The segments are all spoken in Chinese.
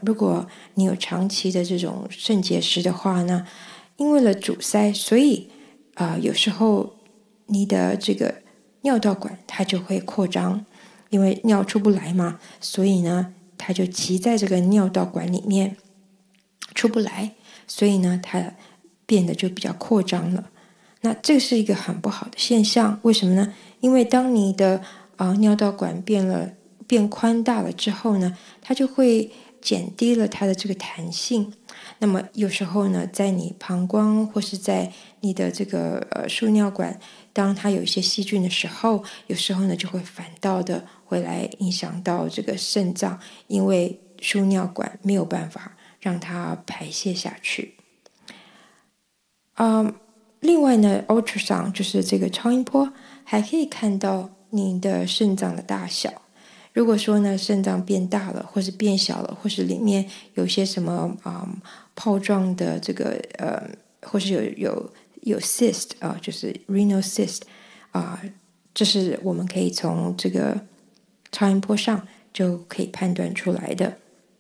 如果你有长期的这种肾结石的话呢，因为了阻塞，所以有时候你的这个尿道管它就会扩张，因为尿出不来嘛，所以呢它就积在这个尿道管里面出不来，所以呢它变得就比较扩张了。那这是一个很不好的现象，为什么呢？因为当你的尿道管变宽大了之后呢，它就会减低了它的这个弹性。那么有时候呢，在你膀胱或是在你的这个输尿管，当它有一些细菌的时候，有时候呢就会反倒的会来影响到这个肾脏，因为输尿管没有办法让它排泄下去。另外呢 ultrasound 就是这个超音波，还可以看到你的肾脏的大小。如果说呢肾脏变大了，或是变小了，或是里面有些什么泡状的这个或是有 cyst 就是 renal cyst 这是我们可以从这个超音波上就可以判断出来的。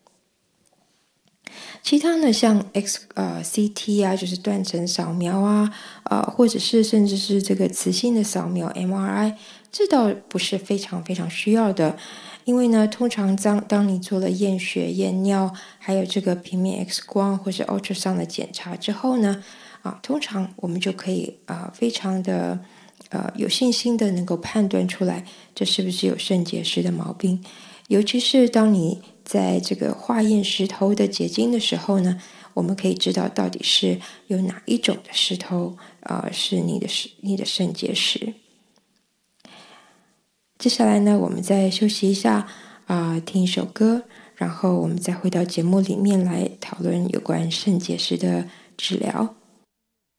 其他呢，像CT 就是断层扫描或者是甚至是这个磁性的扫描 MRI， 这倒不是非常非常需要的，因为呢，通常当你做了验血、验尿，还有这个平面 X 光或是 ultrasound 的检查之后呢，通常我们就可以非常的有信心的能够判断出来，这是不是有肾结石的毛病。尤其是当你在这个化验石头的结晶的时候呢，我们可以知道到底是有哪一种的石头是你的肾结石。接下来呢，我们再休息一下听一首歌，然后我们再回到节目里面来讨论有关肾结石的治疗。